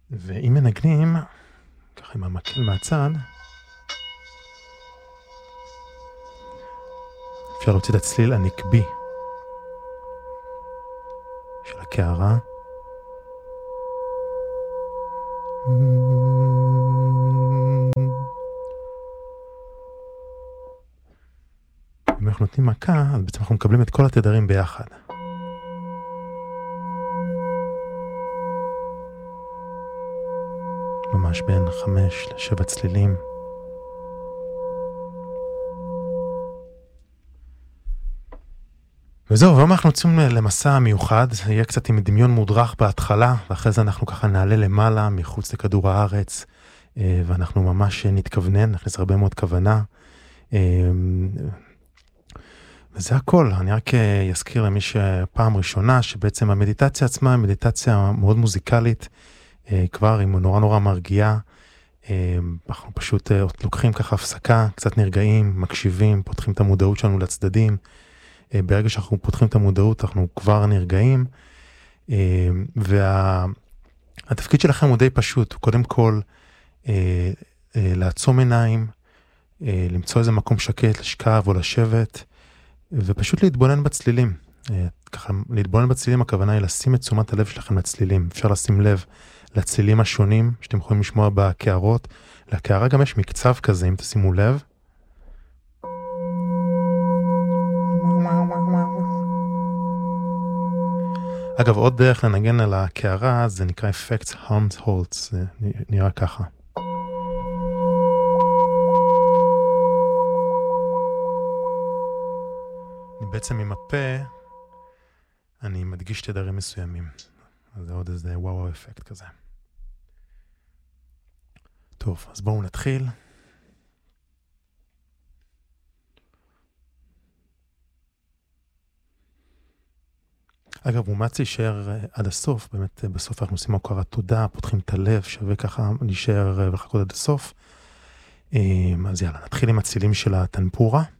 ואם מנגנים, ככה עם המקל מהצד, אפשר להוציא את הצליל הנקבי של הקערה. אם אנחנו נותנים מכה, אז בעצם אנחנו מקבלים את כל התדרים ביחד. ממש בין 5 ל-7 צלילים. וזהו, והיום אנחנו יוצאים למסע מיוחד, זה יהיה קצת עם דמיון מודרך בהתחלה, ואחרי זה אנחנו ככה נעלה למעלה, מחוץ לכדור הארץ, ואנחנו ממש נתכוונן, נכניס הרבה מאוד כוונה, וזה הכל. אני רק אזכיר למי שפעם ראשונה, שבעצם המדיטציה עצמה היא מדיטציה מאוד מוזיקלית, כבר היא נורא מרגיעה, אנחנו פשוט לוקחים ככה הפסקה, קצת נרגעים, מקשיבים, פותחים את המודעות שלנו לצדדים, ברגע שאנחנו פותחים את המודעות, אנחנו כבר נרגעים, והתפקיד שלכם הוא די פשוט, קודם כל, לעצום עיניים, למצוא איזה מקום שקט, לשכב או לשבת, ופשוט להתבונן בצלילים. ככה, להתבונן בצלילים, הכוונה היא לשים את תשומת הלב שלכם לצלילים. אפשר לשים לב לצלילים השונים, שאתם יכולים לשמוע בקערות. לקערה גם יש מקצב כזה, אם תשימו לב. אגב, עוד דרך לנגן על הקערה, זה נקרא Effects Helmholtz, זה נראה ככה. בעצם עם הפה, אני מדגיש תדרים מסוימים. אז זה עוד איזה וואו אפקט כזה. טוב, אז בואו נתחיל. אגב, מומלץ להישאר עד הסוף, באמת בסוף אנחנו עושים הוקרת תודה, פותחים את הלב, שווה ככה להישאר ולחכות עד הסוף. אז יאללה, נתחיל עם הצלילים של הטנפורה.